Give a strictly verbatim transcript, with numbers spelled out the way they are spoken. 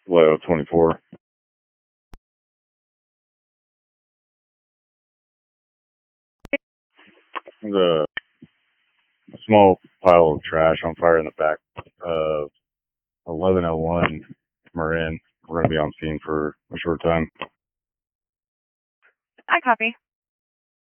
Vallejo twenty-four. There's a, a small pile of trash on fire in the back of eleven oh one Marin. We're going to be on scene for a short time. I copy.